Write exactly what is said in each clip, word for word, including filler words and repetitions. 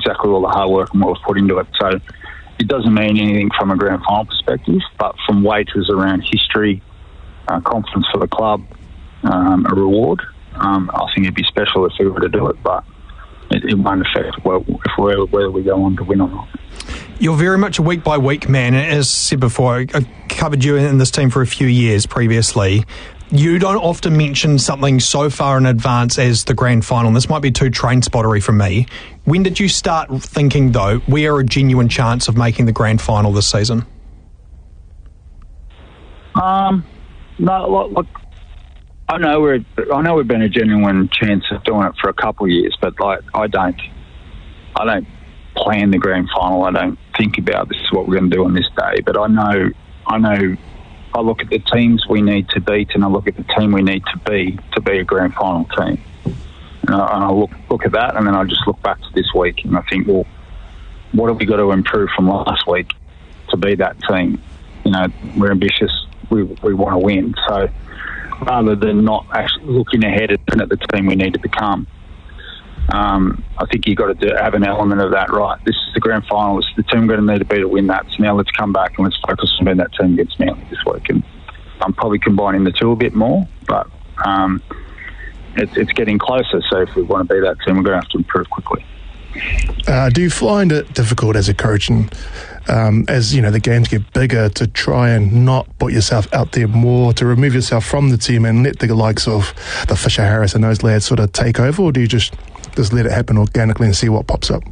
exactly all the hard work and what was put into it. So it doesn't mean anything from a grand final perspective, but from wages around history, uh, confidence for the club, um, a reward, um, I think it'd be special if we were to do it, but it, it won't affect well, if we're, whether we go on to win or not. You're very much a week-by-week man. As said before, I covered you in this team for a few years previously. You don't often mention something so far in advance as the grand final. This might be too train-spottery from me. When did you start thinking, though, we are a genuine chance of making the grand final this season? Um, no, look, look I know we're, I know we've been a genuine chance of doing it for a couple of years, but like, I don't, I don't plan the grand final. I don't think about this is what we're going to do on this day. But I know, I know. I look at the teams we need to beat, and I look at the team we need to be to be a grand final team. And I, and I look look at that, and then I just look back to this week, and I think, well, what have we got to improve from last week to be that team? You know, we're ambitious. We we want to win. So rather than not actually looking ahead at the team we need to become, um, I think you've got to do, have an element of that, right? This is the grand final. This is the team we're going to need to be to win that. So now let's come back and let's focus on being that team against Manly this week. And I'm probably combining the two a bit more, but um, it's, it's getting closer. So if we want to be that team, we're going to have to improve quickly. Uh, do you find it difficult as a coach, and um, as you know the games get bigger, to try and not put yourself out there more, to remove yourself from the team and let the likes of the Fisher Harris and those lads sort of take over, or do you just just let it happen organically and see what pops up?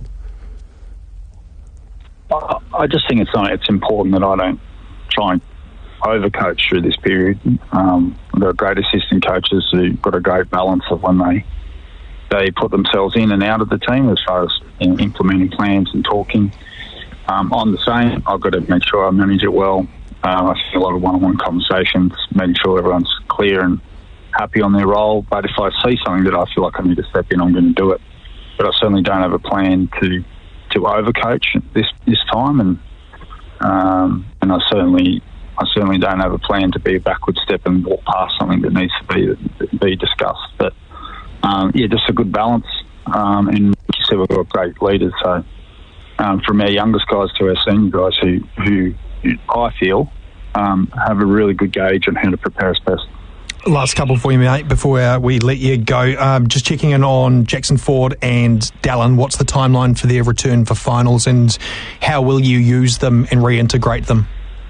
I, I just think it's not, it's important that I don't try and overcoach through this period. Um, there are great assistant coaches who've got a great balance of when they they put themselves in and out of the team as far as you know, implementing plans and talking. Um, I'm the same. I've got to make sure I manage it well. Uh, I see a lot of one-on-one conversations, making sure everyone's clear and happy on their role. But if I see something that I feel like I need to step in, I'm going to do it. But I certainly don't have a plan to to overcoach this this time, and um, and I certainly I certainly don't have a plan to be a backward step and walk past something that needs to be be discussed. But um, yeah, just a good balance. Um, and like you said, we've got great leaders. So um, from our youngest guys to our senior guys, who who, who I feel um, have a really good gauge on how to prepare us best. Last couple for you, mate, before uh, we let you go. Um, just checking in on Jackson Ford and Dallin. What's the timeline for their return for finals, and how will you use them and reintegrate them?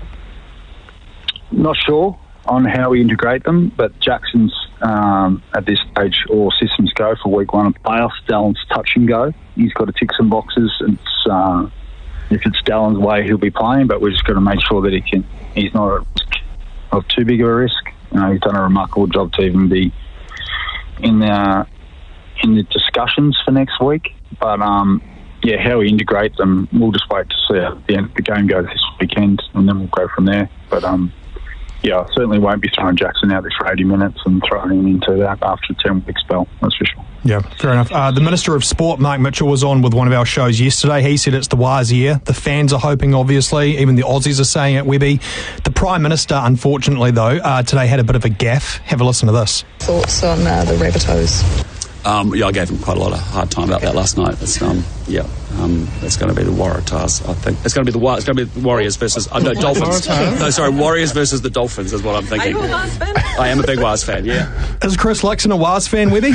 Not sure on how we integrate them, but Jackson's um, at this stage all systems go for week one of playoffs. Dallin's touch and go. He's got to tick some boxes. It's uh, if it's Dallin's way, he'll be playing, but we've just got to make sure that he can. He's not at risk of too big of a risk. You know, he's done a remarkable job to even be in the in the discussions for next week. But um, yeah, how we integrate them, we'll just wait to see how the, end, the game goes this weekend, and then we'll go from there. But um, yeah, I certainly won't be throwing Jackson out there for eighty minutes and throwing him into that after a ten-week spell. That's for sure. Yeah, fair enough. Uh, the Minister of Sport, Mark Mitchell, was on with one of our shows yesterday. He said it's the wise year. The fans are hoping, obviously. Even the Aussies are saying it, Webby. The Prime Minister, unfortunately, though, uh, today had a bit of a gaffe. Have a listen to this. Thoughts on uh, the Rabbitohs? Um, yeah, I gave him quite a lot of hard time about that last night. It's, um, yeah, um, it's going to be the Waratahs, I think. It's going to be the it's going to be the Warriors versus uh, no Dolphins. No, sorry, Warriors versus the Dolphins is what I'm thinking. Are you a Waz fan? I am a big Waz fan. Yeah. Is Chris Luxon a Waz fan, Webby?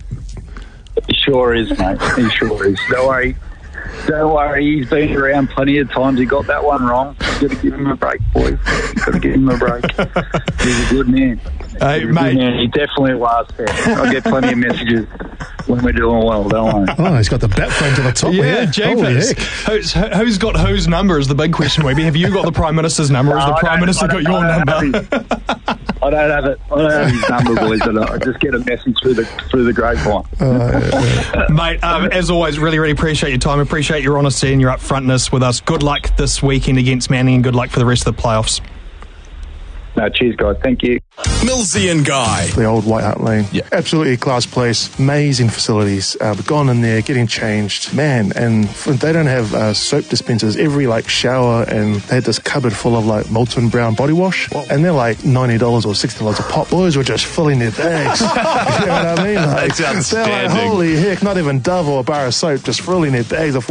He sure is, mate. He sure is. Don't worry. Don't worry. He's been around plenty of times. He got that one wrong. You've got to give him a break, boys. You've got to give him a break. He's a good man. Hey, He's mate. Man. He definitely was fan. I get plenty of messages when we're doing well, don't I? Oh, he's got the bat phone to the top. Yeah, here. Holy Jeepers. heck. Who's, who's got whose number is the big question, Webby. Have you got the Prime Minister's number, or has No, the I Prime don't- Minister I got don't- your I don't number? have his- I don't have it. I don't have his number, boys. But I just get a message through the through the grapevine. Uh, Mate, um, as always, really, really appreciate your time. Appreciate your honesty and your upfrontness with us. Good luck this weekend against Manning, and good luck for the rest of the playoffs. No, cheers, guys. Thank you. Millsy and Guy. the old White Hart Lane. Yeah. Absolutely class place. Amazing facilities. Uh, we've gone in there, getting changed. Man, and f- they don't have uh, soap dispensers. Every, like, shower, and they had this cupboard full of, like, Molten Brown body wash. Whoa. And they're, like, ninety dollars or sixty dollars a pop. Boys were just filling their bags. You know what I mean? Like, That's they're like, outstanding. holy heck, not even Dove or a bar of soap, just filling their bags of